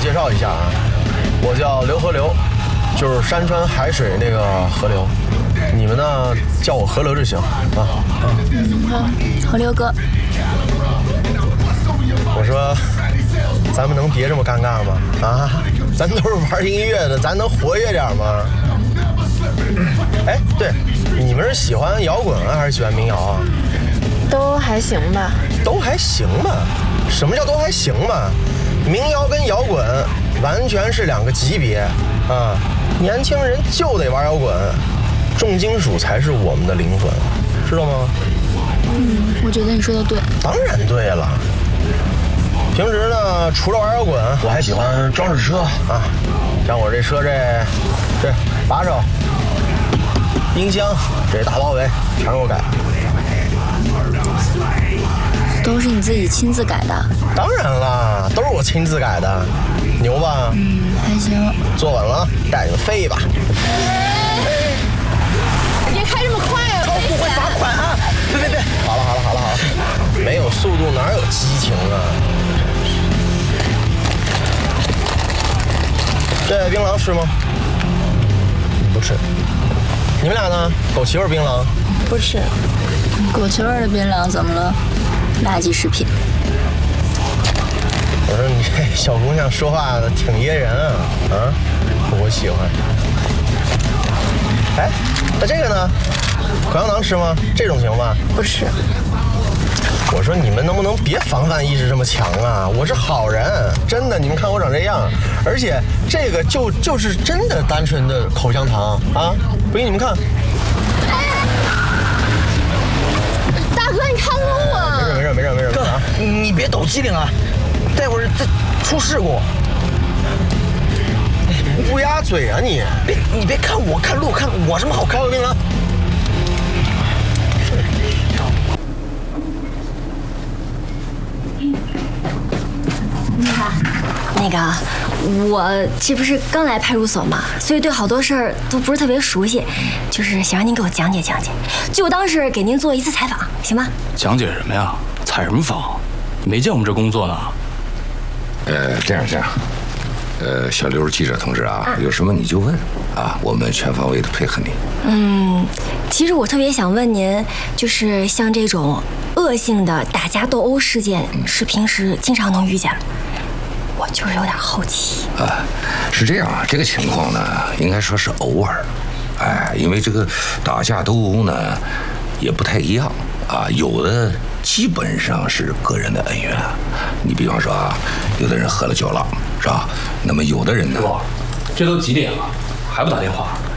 介绍一下啊，我叫刘河流，就是山川海水那个河流，你们呢叫我河流就行啊。 好，河流哥。 我说，咱们能别这么尴尬吗？啊，咱都是玩音乐的，咱能活跃点吗？哎，对，你们是喜欢摇滚啊，还是喜欢民谣啊？ 都还行吧。 都还行吧？什么叫都还行吧？民谣跟摇滚完全是两个级别啊！年轻人就得玩摇滚，重金属才是我们的灵魂，知道吗？ 我觉得你说的对。 当然对了。平时呢，除了玩摇滚，我还喜欢装饰车啊，像我这车这把手、冰箱、这大包围全是我改的。 都是你自己亲自改的？ 当然啦，都是我亲自改的，牛吧？ 还行。 坐稳了，带你们飞吧。 别开这么快啊！ 超速会罚款啊！别！好了，没有速度哪有激情啊？这槟榔吃吗？不吃。你们俩呢？枸杞味槟榔？ 不吃。枸杞味的槟榔怎么了？垃圾食品。 我说你这小姑娘说话挺噎人啊！我喜欢。哎，那这个呢？口香糖吃吗？这种行吗？ 不吃。 我说你们能不能别防范意识这么强啊？我是好人，真的，你们看我长这样，而且这个就是真的单纯的口香糖啊！不信你们看。 大哥，你看路啊！ 没事哥，你别抖机灵啊，待会儿再出事故。 乌鸦嘴啊你！ 你别看我看路，看我什么好看？槟榔。 那个，我这不是刚来派出所嘛，所以对好多事儿都不是特别熟悉，就是想让您给我讲解讲解，就当是给您做一次采访，行吗？ 讲解什么呀？采什么访？你没见我们这工作呢？ 这样，小刘记者同志啊，有什么你就问啊，我们全方位的配合你。 其实我特别想问您，就是像这种恶性的打架斗殴事件，是平时经常能遇见？我就是有点好奇。 是这样啊，这个情况呢，应该说是偶尔，因为这个打架斗殴呢，也不太一样啊，有的基本上是个人的恩怨。你比方说啊，有的人喝了酒了，是吧？那么有的人呢， 这都几点了，还不打电话？